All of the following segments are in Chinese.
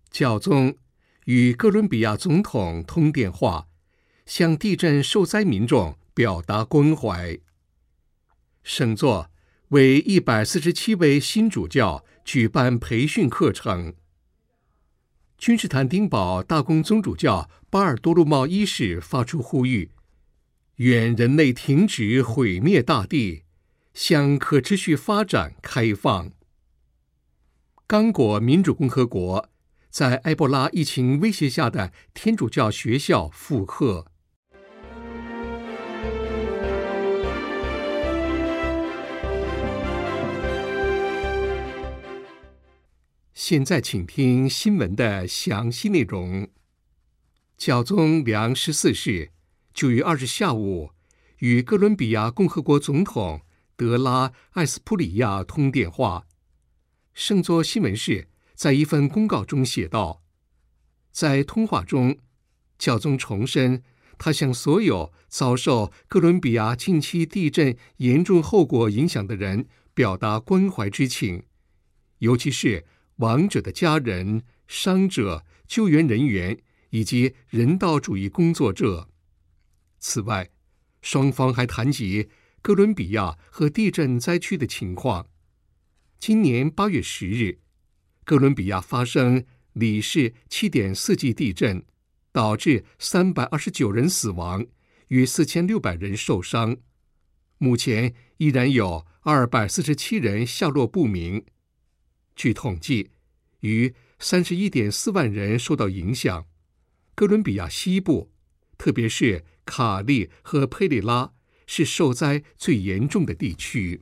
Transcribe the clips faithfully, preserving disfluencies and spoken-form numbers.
教宗与哥伦比亚总统通电话，向地震受灾民众表达关怀。圣座为一百四十七位新主教举办培训课程。君士坦丁堡大公宗主教巴尔多禄茂一世发出呼吁，愿人类停止毁灭大地，向可持续发展开放。刚果民主共和国在埃博拉疫情威胁下的天主教学校复课。现在请听新闻的详细内容。教宗良十四世九月二日下午与哥伦比亚共和国总统德拉艾斯普里亚通电话。圣座新闻室在一份公告中写道，在通话中，教宗重申他向所有遭受哥伦比亚近期地震严重后果影响的人表达关怀之情，尤其是亡者的家人、伤者、救援人员以及人道主义工作者。此外，双方还谈及哥伦比亚和地震灾区的情况。今年八月十日，哥伦比亚发生里氏 七点四 级地震，导致三百二十九人死亡，约四千六百人受伤。目前依然有二百四十七人下落不明。据统计，逾 三十一点四万人受到影响。哥伦比亚西部，特别是卡利和佩里拉，是受灾最严重的地区。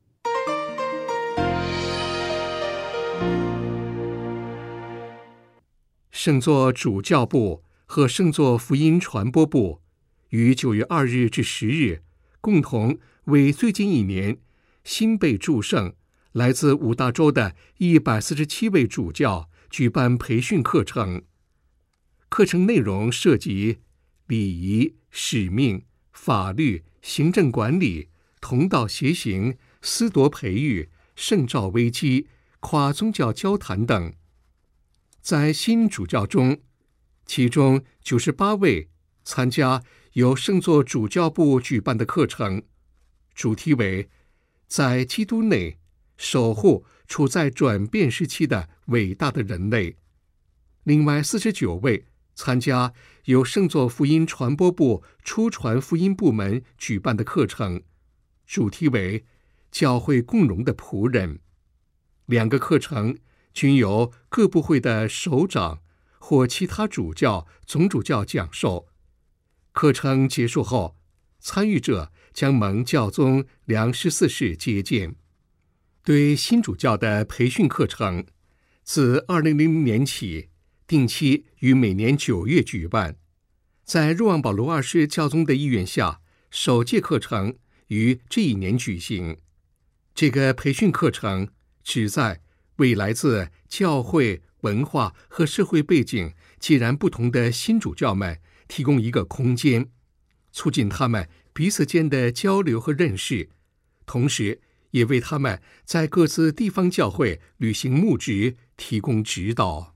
圣座主教部和圣座福音传播部于九月二日至十日共同为最近一年新被祝圣来自五大洲的一百四十七位主教举办培训课程。课程内容涉及礼仪、使命、法律、行政管理、同道协行、思铎培育、圣召危机、跨宗教交谈等。在新主教中，其中九十八位参加由圣座主教部举办的课程，主题为在基督内守护处在转变时期的伟大的人类。另外四十九位参加由圣座福音传播部出传福音部门举办的课程，主题为教会共融的仆人。两个课程均由各部会的首长或其他主教、总主教讲授。课程结束后，参与者将蒙教宗良十四世接见。对新主教的培训课程，自二零零零年起定期于每年九月举办。在若望保罗二世教宗的意愿下，首届课程于这一年举行。这个培训课程旨在为来自教会、文化和社会背景截然不同的新主教们提供一个空间，促进他们彼此间的交流和认识，同时也为他们在各自地方教会履行牧职提供指导。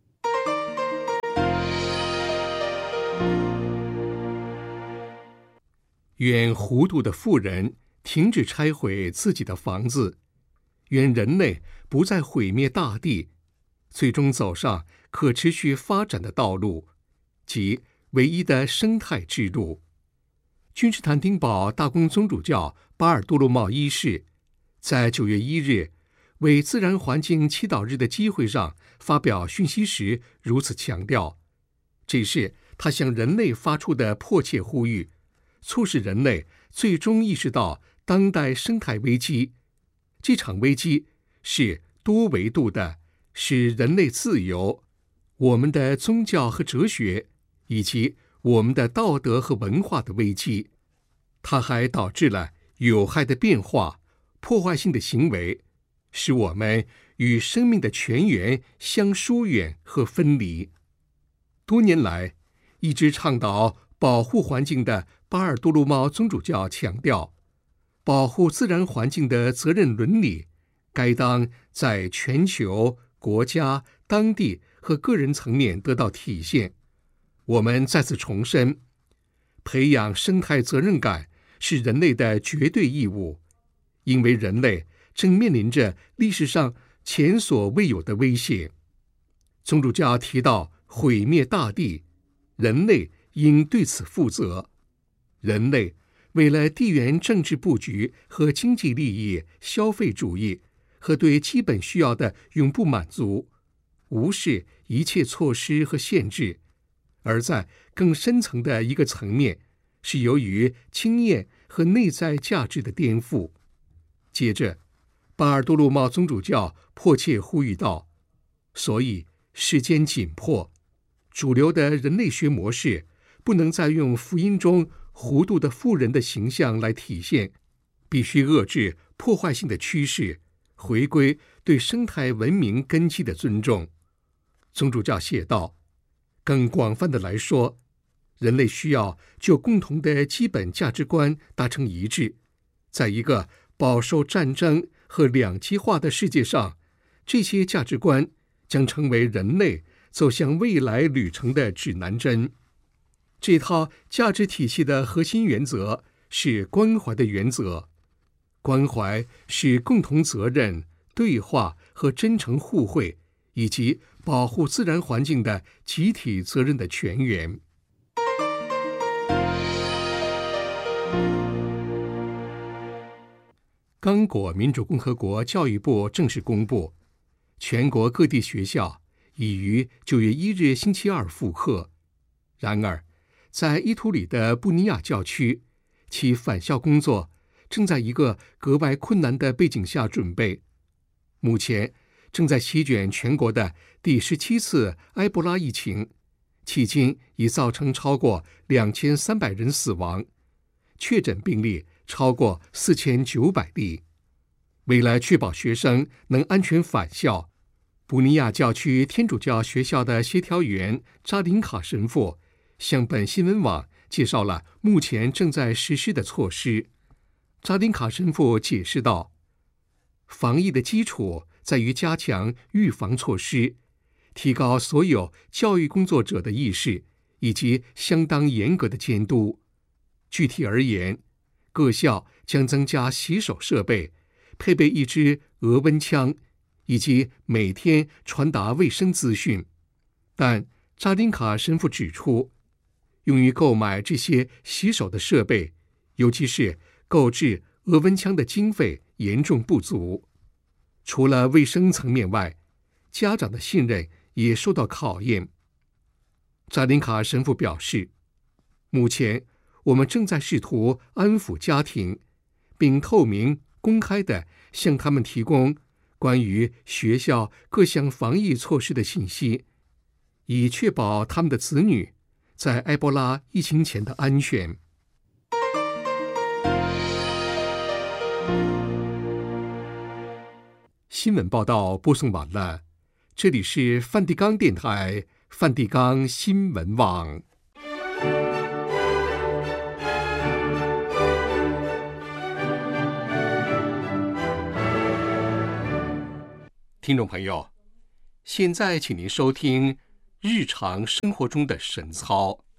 愿糊涂的妇人停止拆毁自己的房子，愿人类不再毁灭大地，最终走上可持续发展的道路，即唯一的生态之路。君士坦丁堡大公宗主教巴尔多禄茂一世在九月一日为自然环境祈祷日的机会上发表讯息时如此强调，这是他向人类发出的迫切呼吁，促使人类最终意识到当代生态危机。这场危机是多维度的，使人类自由、我们的宗教和哲学以及我们的道德和文化的危机。它还导致了有害的变化、破坏性的行为，使我们与生命的泉源相疏远和分离。多年来，一直倡导保护环境的巴尔多禄茂宗主教强调，保护自然环境的责任伦理该当在全球、国家、 当地和个人层面得到体现。我们再次重申，培养生态责任感是人类的绝对义务，因为人类正面临着历史上前所未有的威胁。宗主教提到毁灭大地，人类应对此负责。人类为了地缘政治布局和经济利益、消费主义和对基本需要的永不满足，无视一切措施和限制，而在更深层的一个层面，是由于经验和内在价值的颠覆。接着，巴尔多禄茂宗主教迫切呼吁道：所以时间紧迫，主流的人类学模式不能再用福音中糊涂的富人的形象来体现，必须遏制破坏性的趋势，回归对生态文明根基的尊重。宗主教写道：更广泛的来说，人类需要就共同的基本价值观达成一致。在一个饱受战争和两极化的世界上，这些价值观将成为人类走向未来旅程的指南针。这套价值体系的核心原则是关怀的原则。关怀是共同责任、对话和真诚互惠，以及保护自然环境的集体责任的泉源。刚果民主共和国教育部正式公布，全国各地学校已于九月一日星期二复课。然而，在伊图里的布尼亚教区，其返校工作正在一个格外困难的背景下准备。目前正在席卷全国的第十七次埃博拉疫情，迄今已造成超过两千三百人死亡，确诊病例超过四千九百例。为了确保学生能安全返校，布尼亚教区天主教学校的协调员扎林卡神父向本新闻网介绍了目前正在实施的措施。扎林卡神父解释道：防疫的基础在于加强预防措施，提高所有教育工作者的意识，以及相当严格的监督。具体而言，各校将增加洗手设备，配备一支额温枪，以及每天传达卫生资讯。但扎林卡神父指出，用于购买这些洗手的设备，尤其是购置额温枪的经费严重不足。除了卫生层面外，家长的信任也受到考验。扎林卡神父表示，目前我们正在试图安抚家庭，并透明公开地向他们提供关于学校各项防疫措施的信息，以确保他们的子女在埃博拉疫情前的安全。新闻报道播送完了，这里是梵蒂冈电台梵蒂冈新闻网。听众朋友，现在请您收听日常生活中的神操。